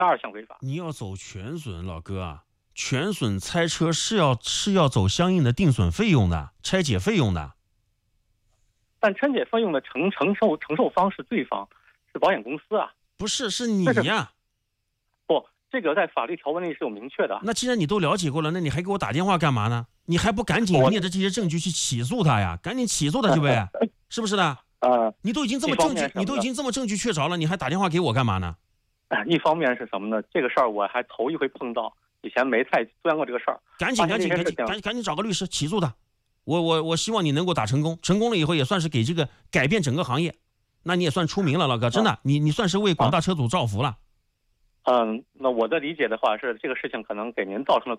二项违法。 你要走全损，老哥啊，全损拆车是要走相应的定损费用的，拆解费用的。 但拆解费用的承受方是对方，是保险公司啊。 不是，是你呀。 不，这个在法律条文里是有明确的。 那既然你都了解过了，那你还给我打电话干嘛呢？你还不赶紧捏着这些证据去起诉他呀？赶紧起诉他去呗，是不是的？你都已经这么证据确凿了，你还打电话给我干嘛呢？ 一方面是什么呢？这个事儿我还头一回碰到，以前没太钻过这个事儿。赶紧找个律师起诉他。我希望你能够打成功，成功了以后也算是给这个改变整个行业，那你也算出名了，老哥，真的，你算是为广大车主造福了。 那我的理解的话是，这个事情可能给您造成了